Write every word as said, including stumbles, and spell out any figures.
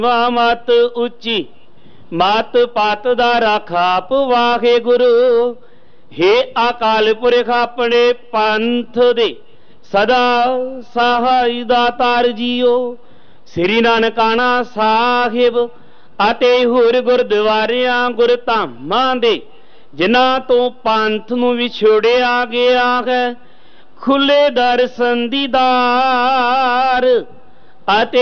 ਵਾ ਮਤ ਉੱਚੀ ਮਤ ਪਤ ਦਾ ਰਾਖਾਪ ਵਾਹਿਗੁਰੂ। हे ਅਕਾਲ ਪੁਰਖ ਆਪਣੇ ਪੰਥ ਦੇ ਸਦਾ ਸਹਾਈ ਦਾਤਾਰ ਜੀਓ। ਸ੍ਰੀ ਨਾਨਕਾਣਾ ਸਾਹਿਬ ਅਤੇ ਹੋਰ ਗੁਰਦੁਆਰਿਆਂ ਗੁਰਧਾਮਾਂ ਦੇ ਜਿਨ੍ਹਾਂ ਤੋਂ ਪੰਥ ਨੂੰ ਵਿਛੋੜਿਆ ਗਿਆ ਹੈ, ਖੁੱਲੇ ਦਰਸ਼ਨ ਦੀਦਾਰ ਅਤੇ